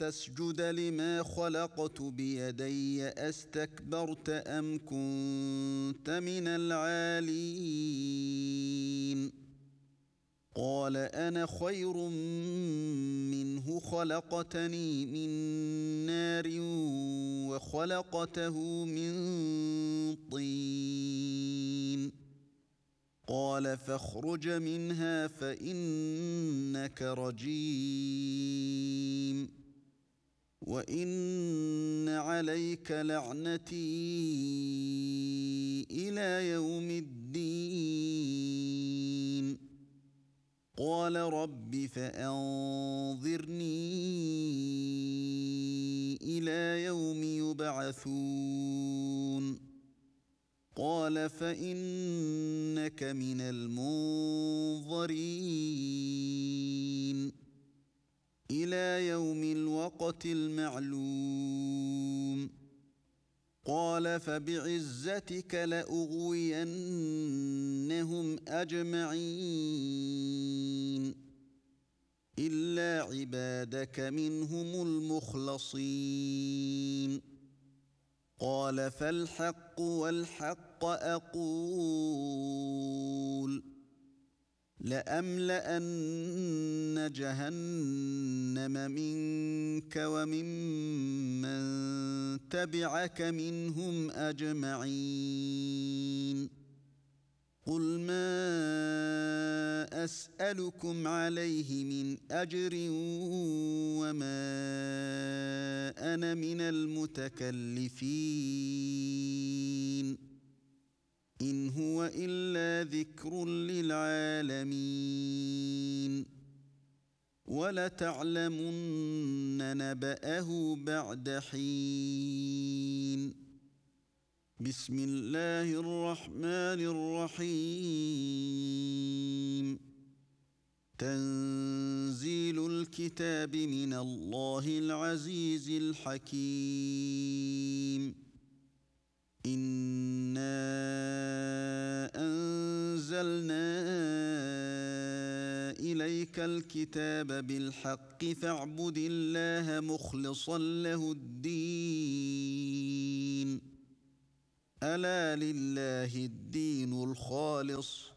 تسجد لما خلقت بيدي أستكبرت أم كنت من العالين قال أنا خير منه خلقتني من نار وخلقته من طين قال فاخرج منها فإنك رجيم وإن عليك لعنتي إلى يوم الدين قال رب فأنظرني إلى يوم يبعثون قال فإنك من المنظرين إلى يوم الوقت المعلوم قال فبعزتك لأغوينهم أجمعين إلا عبادك منهم المخلصين قال فالحق والحق أقول لأملأن جهنم منك وممن تبعك منهم أجمعين قل ما أسألكم عليه من أجر وما أنا من المتكلفين إن هو إلا ذكر للعالمين ولتعلمن نبأه بعد حين بسم الله الرحمن الرحيم تنزيل الكتاب من الله العزيز الحكيم إنا أنزلنا إليك الكتاب بالحق فاعبد الله مخلصا له الدين ألا لله الدين الخالص